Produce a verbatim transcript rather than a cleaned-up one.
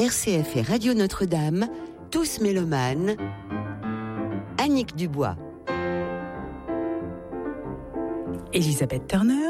R C F et Radio Notre-Dame, tous mélomanes, Annick Dubois. Elisabeth Turner